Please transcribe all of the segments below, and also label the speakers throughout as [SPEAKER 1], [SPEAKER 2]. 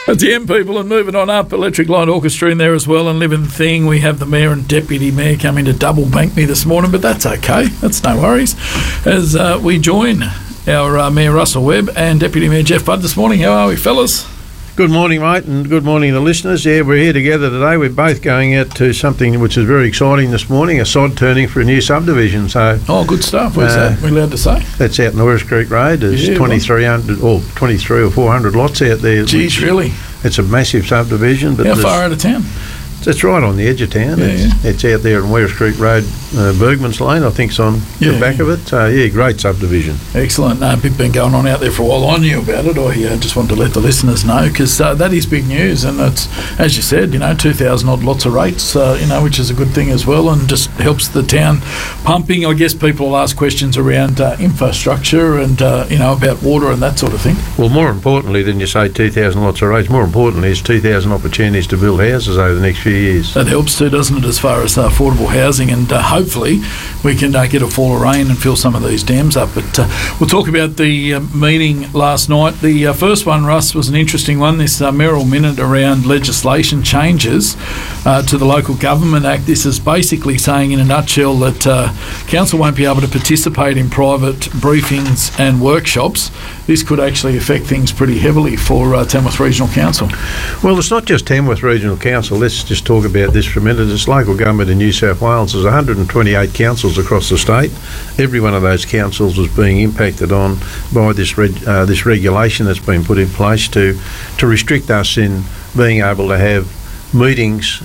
[SPEAKER 1] That's the M people, and moving on up, Electric Light Orchestra in there as well, and Living Thing. We have the Mayor and Deputy Mayor coming to double bank me this morning, but that's okay. That's no worries. As we join our Mayor Russell Webb and Deputy Mayor Jeff Budd this morning. How are we, fellas?
[SPEAKER 2] Good morning, mate, and good morning to listeners. Yeah, we're here together today. We're both going out to something which is very exciting this morning, a sod turning for a new subdivision. So,
[SPEAKER 1] good stuff. Where's that? We're allowed to say?
[SPEAKER 2] That's out Norris Creek Road. There's 2,300 or 23 or 400 lots out there.
[SPEAKER 1] Geez, really?
[SPEAKER 2] It's a massive subdivision. But
[SPEAKER 1] how far out of town?
[SPEAKER 2] It's right on the edge of town. It's out there on Norris Creek Road, Bergman's Lane, I think, on the back of it. So, great subdivision.
[SPEAKER 1] Excellent. Been going on out there for a while. I knew about it. I just wanted to let the listeners know, because that is big news, and it's, as you said, 2,000 odd lots of rates, which is a good thing as well, and just helps the town pumping. I guess people will ask questions around infrastructure and, about water and that sort of thing.
[SPEAKER 2] Well, more importantly than you say 2,000 lots of rates, more importantly is 2,000 opportunities to build houses over the next few years.
[SPEAKER 1] That helps too, doesn't it, as far as affordable housing, and hopefully we can get a fall of rain and fill some of these dams up. But we'll talk about the meeting last night. The first one, Russ, was an interesting one, this mayoral minute around legislation changes to the Local Government Act. This is basically saying in a nutshell that council won't be able to participate in private briefings and workshops. This could actually affect things pretty heavily for Tamworth Regional Council.
[SPEAKER 2] Well, it's not just Tamworth Regional Council. Let's just talk about this for a minute. It's local government in New South Wales. There's 128 councils across the state. Every one of those councils was being impacted on by this regulation that's been put in place to restrict us in being able to have meetings,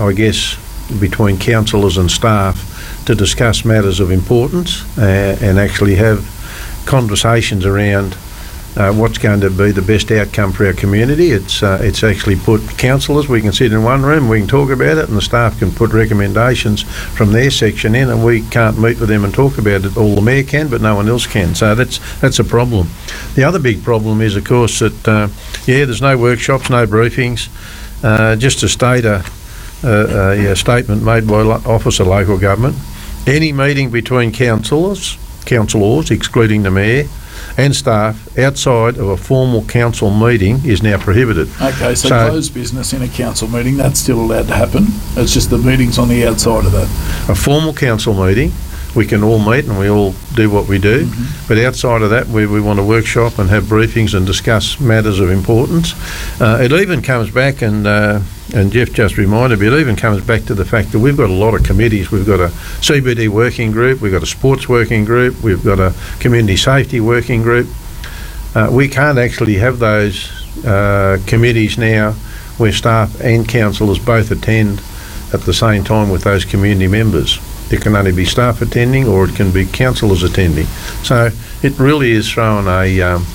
[SPEAKER 2] between councillors and staff to discuss matters of importance and actually have conversations around what's going to be the best outcome for our community. It's actually put councillors, we can sit in one room, we can talk about it, and the staff can put recommendations from their section in, and we can't meet with them and talk about it. All the mayor can, but no one else can. So that's a problem. The other big problem is, of course, that there's no workshops, no briefings. Just to state a statement made by Office of Local Government, any meeting between councillors, excluding the mayor, and staff outside of a formal council meeting is now prohibited.
[SPEAKER 1] Okay, so closed business in a council meeting, that's still allowed to happen. It's just the meetings on the outside of that.
[SPEAKER 2] A formal council meeting, we can all meet and we all do what we do, but outside of that, we want to workshop and have briefings and discuss matters of importance. It even comes back, and Jeff just reminded me, it even comes back to the fact that we've got a lot of committees. We've got a CBD working group, we've got a sports working group, we've got a community safety working group. We can't actually have those committees now where staff and councillors both attend at the same time with those community members. It can only be staff attending, or it can be councillors attending. So it really is throwing a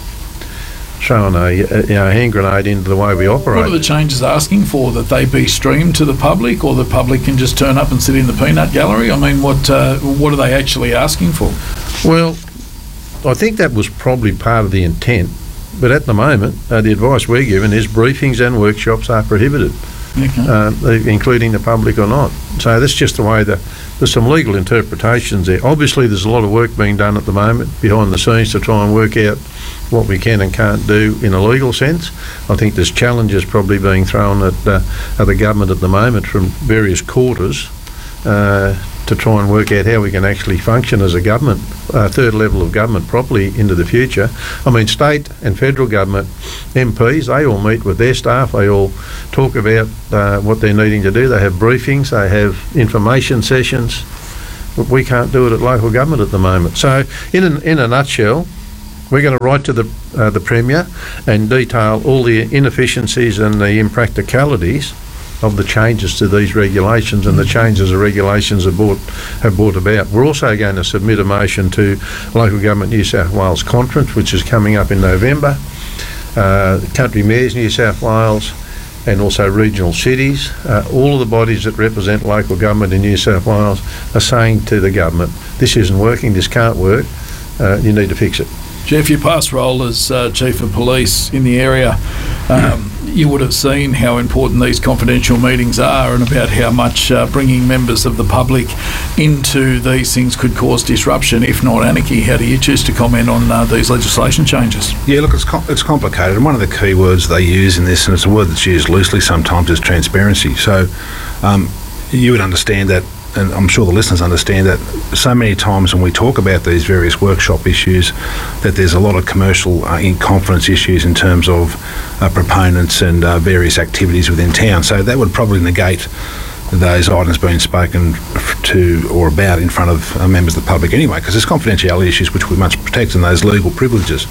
[SPEAKER 2] hand grenade into the way we operate.
[SPEAKER 1] What are the changes asking for? That they be streamed to the public, or the public can just turn up and sit in the peanut gallery? I mean, what are they actually asking for?
[SPEAKER 2] Well, I think that was probably part of the intent, but at the moment, the advice we're given is briefings and workshops are prohibited. Okay. Including the public or not. So that's just the way there's some legal interpretations there. Obviously there's a lot of work being done at the moment behind the scenes to try and work out what we can and can't do in a legal sense. I think there's challenges probably being thrown at the government at the moment from various quarters to try and work out how we can actually function as a government, third level of government properly into the future. I mean, state and federal government MPs, they all meet with their staff, they all talk about what they're needing to do, they have briefings, they have information sessions, but we can't do it at local government at the moment. So in a nutshell, we're going to write to the Premier and detail all the inefficiencies and the impracticalities of the changes to these regulations and the changes the regulations have brought about. We're also going to submit a motion to Local Government New South Wales Conference, which is coming up in November, Country Mayors New South Wales, and also regional cities. All of the bodies that represent local government in New South Wales are saying to the government, this isn't working, this can't work, you need to fix it.
[SPEAKER 1] Jeff, your past role as Chief of Police in the area, You would have seen how important these confidential meetings are and about how much bringing members of the public into these things could cause disruption, if not anarchy. How do you choose to comment on these legislation changes?
[SPEAKER 3] Yeah, look, it's complicated. And one of the key words they use in this, and it's a word that's used loosely sometimes, is transparency. So you would understand that, and I'm sure the listeners understand that so many times when we talk about these various workshop issues, that there's a lot of commercial in-confidence issues in terms of proponents and various activities within town. So that would probably negate those items being spoken to or about in front of members of the public anyway, because there's confidentiality issues which we must protect and those legal privileges.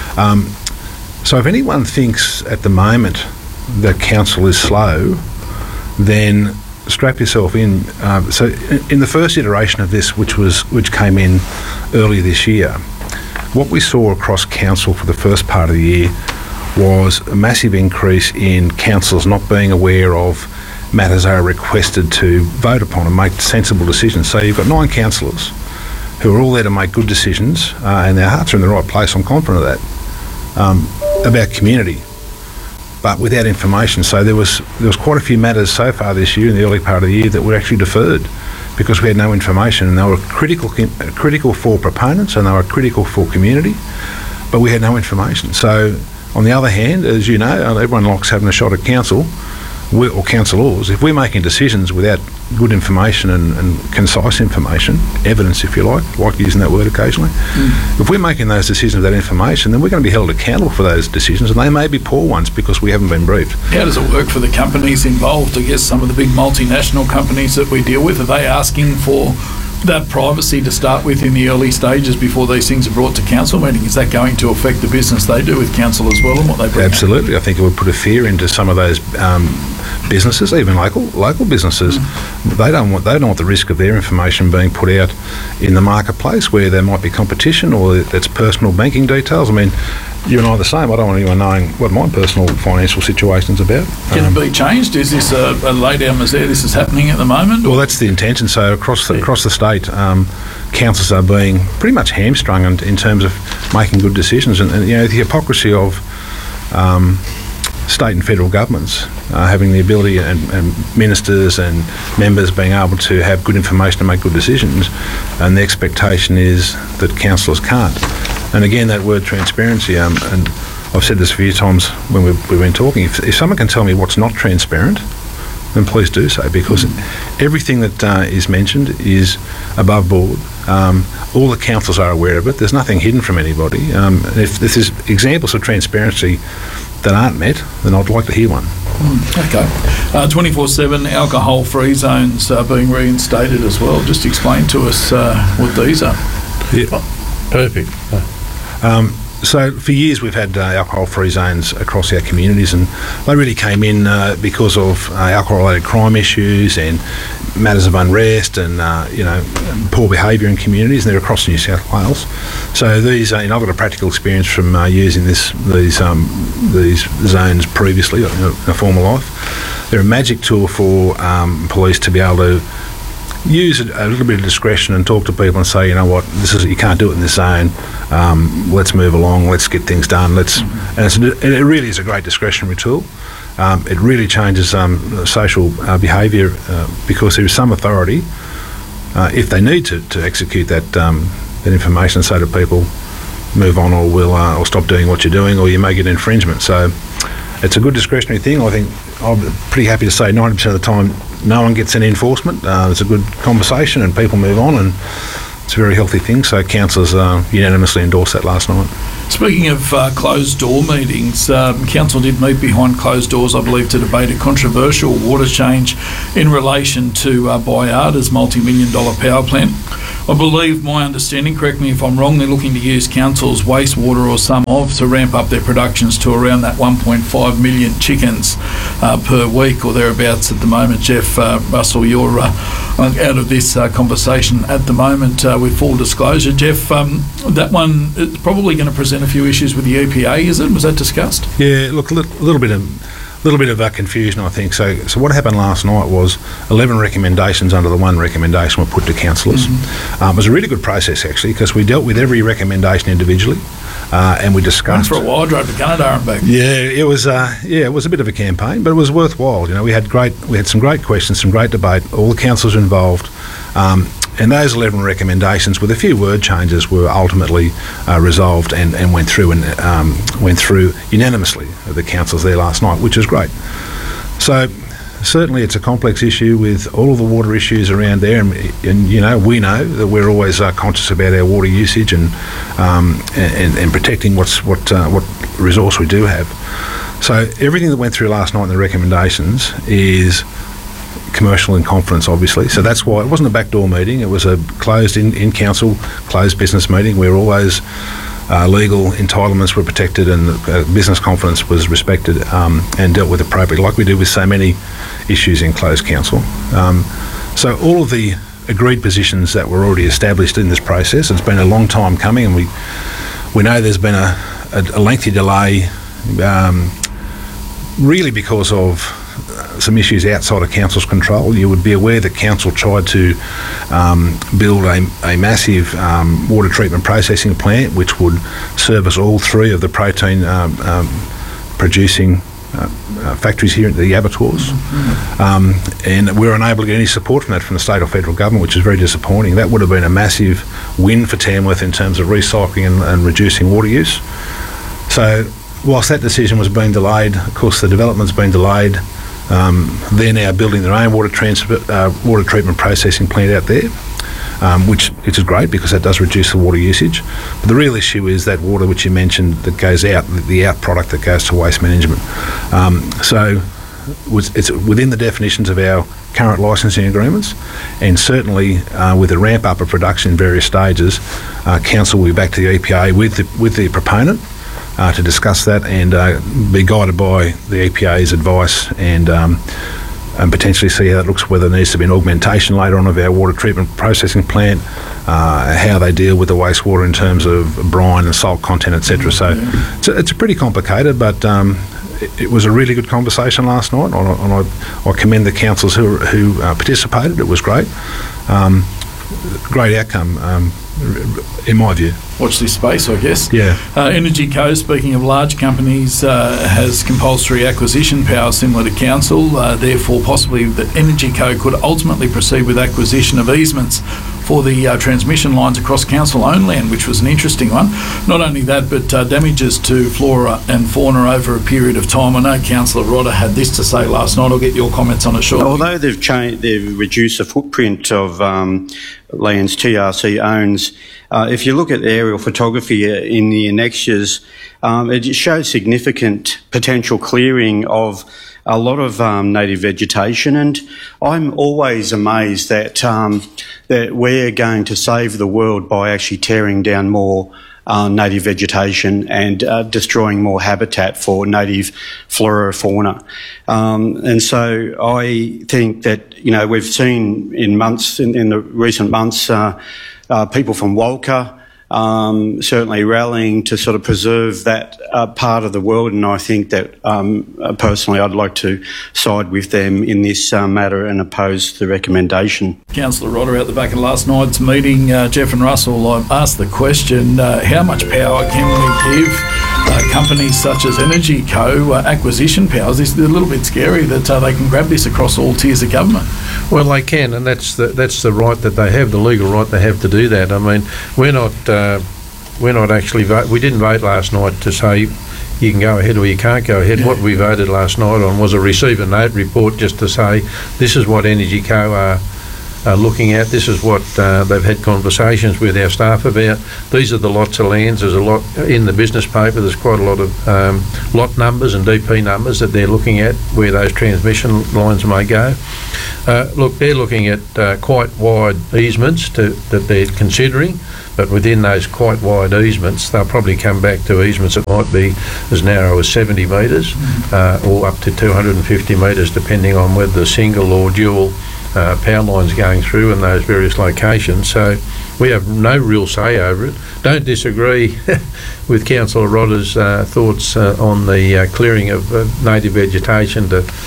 [SPEAKER 3] So if anyone thinks at the moment that council is slow, then strap yourself in. So in the first iteration of this, which came in earlier this year, what we saw across council for the first part of the year was a massive increase in councillors not being aware of matters they are requested to vote upon and make sensible decisions. So you've got 9 councillors who are all there to make good decisions, and their hearts are in the right place, I'm confident of that, about community, but without information. So there was quite a few matters so far this year, in the early part of the year, that were actually deferred because we had no information, and they were critical for proponents and they were critical for community, but we had no information. So on the other hand, as you know, everyone likes having a shot at council or councillors. If we're making decisions without good information and concise information, evidence if you like using that word occasionally, if we're making those decisions without information, then we're going to be held accountable for those decisions, and they may be poor ones because we haven't been briefed.
[SPEAKER 1] How does it work for the companies involved? I guess some of the big multinational companies that we deal with, are they asking for that privacy to start with in the early stages before these things are brought to council meeting? Is that going to affect the business they do with council as well and what they bring?
[SPEAKER 3] Absolutely. I think it would put a fear into some of those businesses, even local businesses. They don't want the risk of their information being put out in the marketplace where there might be competition or it's personal banking details. I mean, you and I are the same. I don't want anyone knowing what my personal financial situation's about.
[SPEAKER 1] Can it be changed? Is this a lay down misère? This is happening at the moment?
[SPEAKER 3] Well, that's the intention. So across the state, councils are being pretty much hamstrung in terms of making good decisions, and you know, the hypocrisy of state and federal governments having the ability, and ministers and members being able to have good information to make good decisions, and the expectation is that councillors can't. And again, that word transparency, and I've said this a few times when we've been talking, if someone can tell me what's not transparent, then please do so, because everything that is mentioned is above board. All the councils are aware of it. There's nothing hidden from anybody. If there's examples of transparency that aren't met, then I'd like to hear one.
[SPEAKER 1] Okay. 24/7 alcohol-free zones are being reinstated as well. Just explain to us what these are.
[SPEAKER 2] Yeah. Perfect.
[SPEAKER 3] So for years we've had alcohol-free zones across our communities, and they really came in because of alcohol-related crime issues and matters of unrest and poor behaviour in communities, and they're across New South Wales. So these, I've got a practical experience from using these zones previously in a former life. They're a magic tool for police to be able to use a little bit of discretion and talk to people and say, you know what, you can't do it in this zone. Let's move along. Let's get things done. It really is a great discretionary tool. It really changes social behaviour because there is some authority if they need to execute that information, say to people, move on or stop doing what you're doing, or you may get infringement. So it's a good discretionary thing. I think I'm pretty happy to say 90% of the time no one gets any enforcement. It's a good conversation and people move on, and it's a very healthy thing. So councillors unanimously endorsed that last night.
[SPEAKER 1] Speaking of closed door meetings, council did meet behind closed doors, I believe, to debate a controversial water change in relation to Baiada's multi-million-dollar power plant. I believe, my understanding, correct me if I'm wrong, they're looking to use council's wastewater or some of to ramp up their productions to around that 1.5 million chickens per week or thereabouts at the moment. Jeff Russell, you're out of this conversation at the moment with full disclosure. Jeff, that one is probably going to present a few issues with the EPA, is it? Was that discussed?
[SPEAKER 3] Yeah, look, a little bit of... little bit of confusion, I think. So what happened last night was 11 recommendations under the one recommendation were put to councillors. It was a really good process, actually, because we dealt with every recommendation individually, and we discussed.
[SPEAKER 1] Went for a while, drove to Canada and back.
[SPEAKER 3] Yeah, it was a bit of a campaign, but it was worthwhile. You know, we had some great questions, some great debate. All the councillors were involved. And those 11 recommendations, with a few word changes, were ultimately resolved and went through unanimously of the councillors there last night, which was great. So certainly it's a complex issue with all of the water issues around there, and you know, we know that we're always conscious about our water usage and protecting what resource we do have. So everything that went through last night in the recommendations is commercial in confidence, obviously. So that's why it wasn't a backdoor meeting. It was a closed in council, closed business meeting where all those legal entitlements were protected and business confidence was respected and dealt with appropriately, like we do with so many issues in closed council. So all of the agreed positions that were already established in this process, it's been a long time coming, and we know there's been a lengthy delay, really because of some issues outside of council's control. You would be aware that council tried to build a massive water treatment processing plant which would service all three of the protein producing factories here at the abattoirs, and we were unable to get any support from that from the state or federal government, which is very disappointing. That would have been a massive win for Tamworth in terms of recycling and reducing water use. So whilst that decision was being delayed, of course the development's been delayed. They're now building their own water treatment processing plant out there, which is great because that does reduce the water usage. But the real issue is that water which you mentioned that goes out, the out product that goes to waste management. So it's within the definitions of our current licensing agreements, and certainly with the ramp up of production in various stages, council will be back to the EPA with the proponent to discuss that and be guided by the EPA's advice and potentially see how that looks, whether there needs to be an augmentation later on of our water treatment processing plant, how they deal with the wastewater in terms of brine and salt content, etc. So it's pretty complicated, but it was a really good conversation last night, and I commend the councillors who participated. It was great. Great outcome, in my view.
[SPEAKER 1] Watch this space, I guess.
[SPEAKER 3] Yeah.
[SPEAKER 1] Energy Co, speaking of large companies, has compulsory acquisition power similar to council. Therefore, possibly that Energy Co could ultimately proceed with acquisition of easements for the transmission lines across council-owned land, which was an interesting one. Not only that, but damages to flora and fauna over a period of time. I know Councillor Rodder had this to say last night. I'll get your comments on it shortly.
[SPEAKER 4] Although they've reduced the footprint of lands TRC owns, if you look at aerial photography in the annexures, it shows significant potential clearing of a lot of native vegetation, and I'm always amazed that that we're going to save the world by actually tearing down more native vegetation and destroying more habitat for native flora fauna. And so I think that, you know, we've seen in the recent months, people from Walker certainly rallying to sort of preserve that part of the world, and I think that personally I'd like to side with them in this matter and oppose the recommendation.
[SPEAKER 1] Councillor Rodder, out the back of last night's meeting, Jeff and Russell, I asked the question, how much power can we give companies such as Energy Co acquisition powers? It's a little bit scary that they can grab this across all tiers of government.
[SPEAKER 2] Well, they can, and that's the right that they have, the legal right they have to do that. I mean, we're not actually we didn't vote last night to say you can go ahead or you can't go ahead. Yeah. What we voted last night on was a receive a note report, just to say this is what Energy Co are looking at. This is what they've had conversations with our staff about. These are the lots of lands. There's a lot in the business paper. There's quite a lot of lot numbers and DP numbers that they're looking at where those transmission lines may go. Look, they're looking at quite wide easements that they're considering, but within those quite wide easements, they'll probably come back to easements that might be as narrow as 70 metres or up to 250 metres, depending on whether single or dual power lines going through in those various locations. So we have no real say over it. Don't disagree with Councillor Rodder's thoughts on the clearing of native vegetation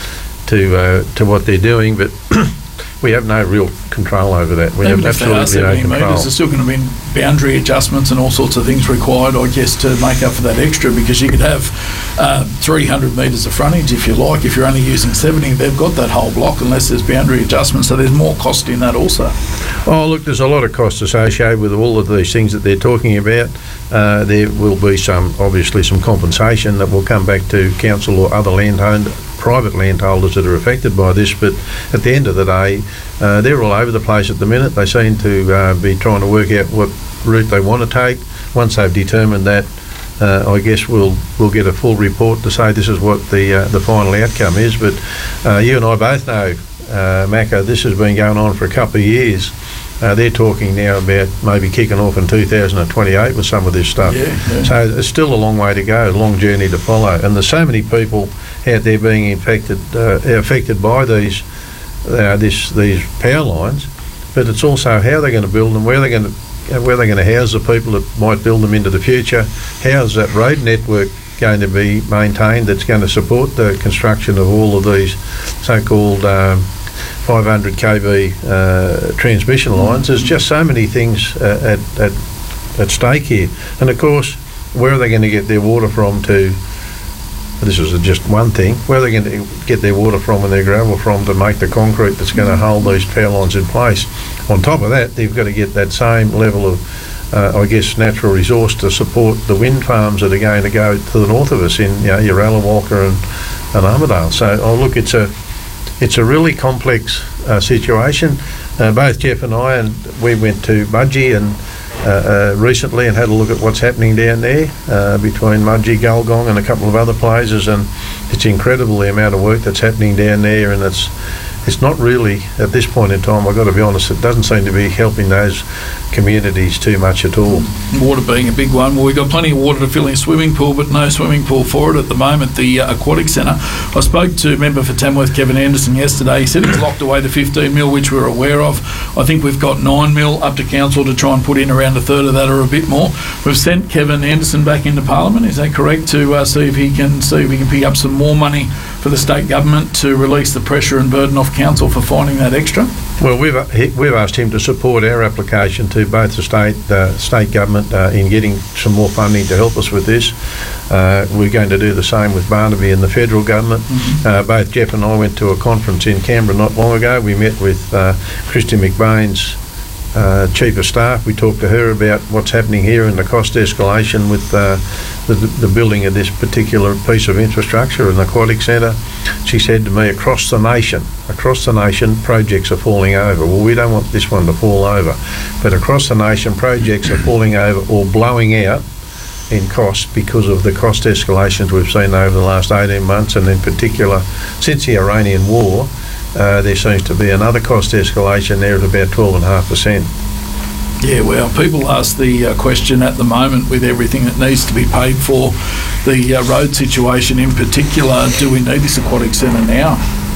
[SPEAKER 2] to what they're doing, but we have no real control over that. We have absolutely no control.
[SPEAKER 1] There's still going to be boundary adjustments and all sorts of things required, I guess, to make up for that extra, because you could have 300 metres of frontage if you like. If you're only using 70, they've got that whole block unless there's boundary adjustments, so there's more cost in that also.
[SPEAKER 2] Oh, look, there's a lot of cost associated with all of these things that they're talking about. There will be obviously some compensation that will come back to council or other private landholders that are affected by this, but at the end of the day, they're all over the place at the minute. They seem to be trying to work out what route they want to take. Once they've determined that, I guess we'll get a full report to say this is what the final outcome is. But you and I both know, Macca, this has been going on for a couple of years. They're talking now about maybe kicking off in 2028 with some of this stuff. Yeah. So it's still a long way to go, a long journey to follow. And there's so many people out there being affected by these power lines. But it's also how they're going to build them, where they're going to house the people that might build them into the future. How is that road network going to be maintained that's going to support the construction of all of these so-called 500 kV transmission lines? There's just so many things at stake here. And of course, where are they going to get their water from this is just one thing, where are they going to get their water from and their gravel from to make the concrete that's going to hold these power lines in place? On top of that, they've got to get that same level of, I guess, natural resource to support the wind farms that are going to go to the north of us in your Allawalker and Armidale. So, look, it's a really complex situation. Both Jeff and we went to Mudgee and recently and had a look at what's happening down there between Mudgee, Gulgong and a couple of other places, and it's incredible the amount of work that's happening down there, and it's not really, at this point in time, I've got to be honest, it doesn't seem to be helping those communities too much at all.
[SPEAKER 1] Water being a big one. Well, we've got plenty of water to fill in a swimming pool, but no swimming pool for it at the moment, the Aquatic Centre. I spoke to member for Tamworth, Kevin Anderson, yesterday. He said he's locked away the 15 mil, which we're aware of. I think we've got 9 mil up to council to try and put in around a third of that or a bit more. We've sent Kevin Anderson back into Parliament, is that correct, to see if he can pick up some more money for the state government to release the pressure and burden off council for finding that extra?
[SPEAKER 2] Well, we've asked him to support our application to both the state government in getting some more funding to help us with this. We're going to do the same with Barnaby and the federal government. Mm-hmm. Both Jeff and I went to a conference in Canberra not long ago. We met with Christy McBain's Chief of Staff. We talked to her about what's happening here and the cost escalation with the building of this particular piece of infrastructure, an aquatic centre. She said to me, across the nation, projects are falling over. Well, we don't want this one to fall over, but across the nation, projects are falling over or blowing out in cost because of the cost escalations we've seen over the last 18 months, and in particular, since the Iranian war, there seems to be another cost escalation there of about 12.5%.
[SPEAKER 1] Yeah, well, people ask the question at the moment with everything that needs to be paid for, the road situation in particular, do we need this aquatic centre now?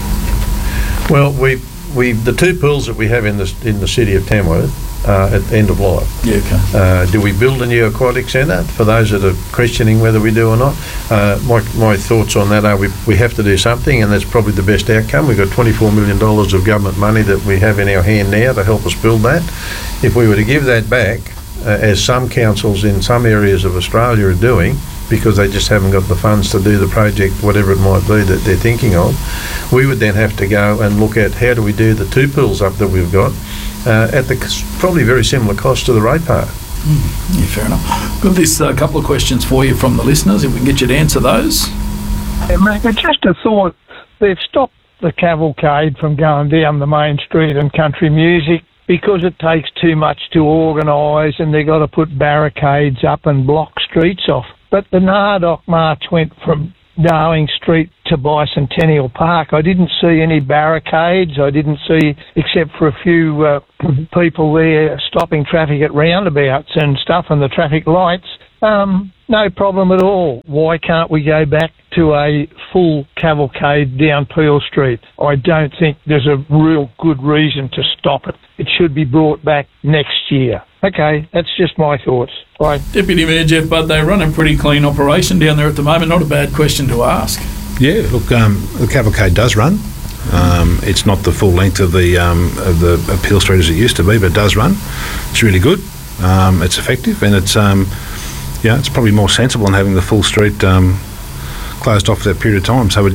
[SPEAKER 2] Well, the two pools that we have in the city of Tamworth at the end of life.
[SPEAKER 1] Yeah, okay.
[SPEAKER 2] Do we build a new aquatic centre? For those that are questioning whether we do or not, my thoughts on that are we have to do something, and that's probably the best outcome. We've got $24 million of government money that we have in our hand now to help us build that. If we were to give that back, as some councils in some areas of Australia are doing, because they just haven't got the funds to do the project, whatever it might be that they're thinking of, we would then have to go and look at how do we do the two pools up that we've got at the probably very similar cost to the ratepayer.
[SPEAKER 1] Yeah, fair enough. Got this couple of questions for you from the listeners, if we can get you to answer those.
[SPEAKER 5] Yeah, mate, just a thought. They've stopped the cavalcade from going down the main street and country music because it takes too much to organise, and they've got to put barricades up and block streets off. But the Nardoc March went from Darling Street to Bicentennial Park. I didn't see any barricades. I didn't see, except for a few people there stopping traffic at roundabouts and stuff and the traffic lights. no problem at all. Why can't we go back to a full cavalcade down Peel Street? I don't think there's a real good reason to stop it. It should be brought back next year. Okay, that's just my thoughts. Bye.
[SPEAKER 1] Deputy Mayor Jeff Budd, they run a pretty clean operation down there at the moment. Not a bad question to ask.
[SPEAKER 3] Yeah, look, the cavalcade does run. It's not the full length of the Peel Street as it used to be, but it does run. It's really good. It's effective, and it's it's probably more sensible than having the full street closed off for that period of time. So